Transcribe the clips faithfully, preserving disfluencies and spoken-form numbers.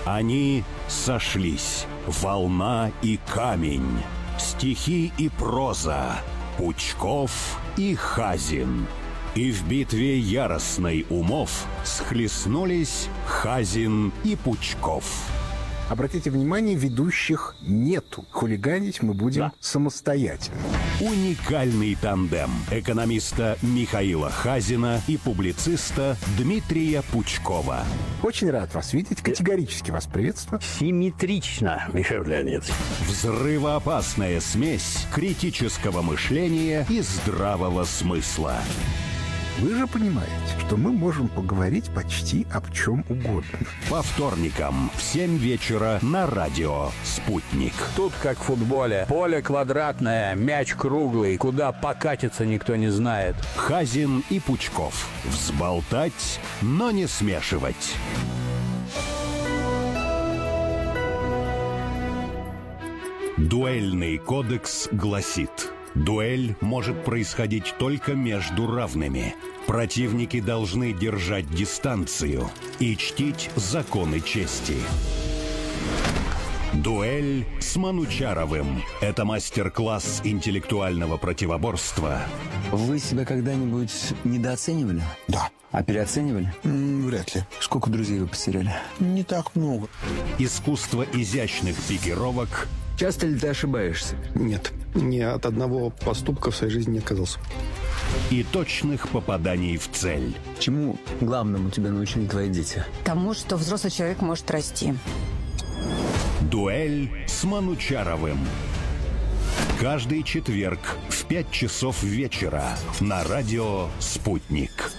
Они сошлись. Волна и камень. Стихи и проза. Пучков и Хазин. И в битве яростной умов схлестнулись Хазин и Пучков. Обратите внимание, ведущих нету. Хулиганить мы будем да. самостоятельно. Уникальный тандем экономиста Михаила Хазина и публициста Дмитрия Пучкова. Очень рад вас видеть. Категорически вас приветствую. Симметрично, Михаил Леонидович. Взрывоопасная смесь критического мышления и здравого смысла. Вы же понимаете, что мы можем поговорить почти об чем угодно. По вторникам в семь вечера на радио «Спутник». Тут как в футболе. Поле квадратное, мяч круглый. Куда покатиться, никто не знает. Хазин и Пучков. Взболтать, но не смешивать. Дуэльный кодекс гласит: дуэль может происходить только между равными. Противники должны держать дистанцию и чтить законы чести. Дуэль с Манучаровым. Это мастер-класс интеллектуального противоборства. Вы себя когда-нибудь недооценивали? Да. А переоценивали? М, вряд ли. Сколько друзей вы потеряли? Не так много. Искусство изящных пикировок. Часто ли ты ошибаешься? Нет. Ни от одного поступка в своей жизни не отказался. И точных попаданий в цель. Чему главному тебя научили твои дети? Тому, что взрослый человек может расти. Дуэль с Манучаровым. Каждый четверг в пять часов вечера на радио «Спутник».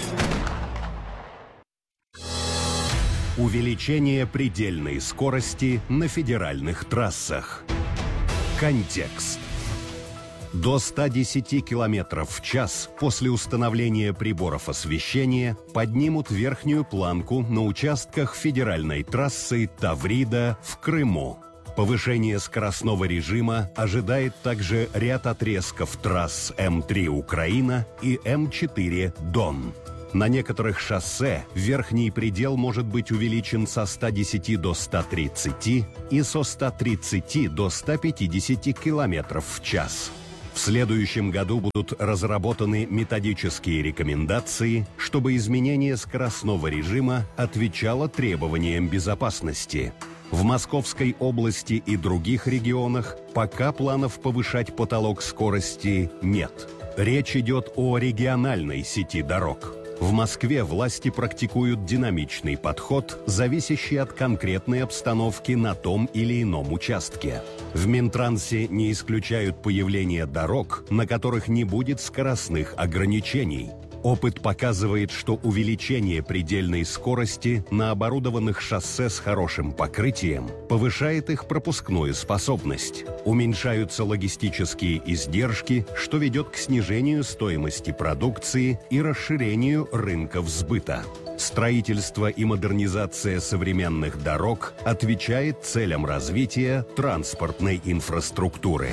Увеличение предельной скорости на федеральных трассах. Контекст. До ста десяти километров в час после установления приборов освещения поднимут верхнюю планку на участках федеральной трассы Таврида в Крыму. Повышение скоростного режима ожидает также ряд отрезков трасс эм три «Украина» и эм четыре «Дон». На некоторых шоссе верхний предел может быть увеличен со ста десяти до ста тридцати и со ста тридцати до ста пятидесяти километров в час. В следующем году будут разработаны методические рекомендации, чтобы изменение скоростного режима отвечало требованиям безопасности. В Московской области и других регионах пока планов повышать потолок скорости нет. Речь идет о региональной сети дорог. В Москве власти практикуют динамичный подход, зависящий от конкретной обстановки на том или ином участке. В Минтрансе не исключают появление дорог, на которых не будет скоростных ограничений. Опыт показывает, что увеличение предельной скорости на оборудованных шоссе с хорошим покрытием повышает их пропускную способность. Уменьшаются логистические издержки, что ведет к снижению стоимости продукции и расширению рынков сбыта. Строительство и модернизация современных дорог отвечает целям развития транспортной инфраструктуры.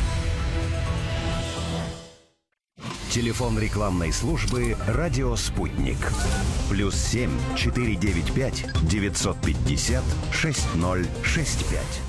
Телефон рекламной службы «Радио Спутник». Плюс семь четыре девять пять девятьсот пятьдесят шесть ноль шесть пять.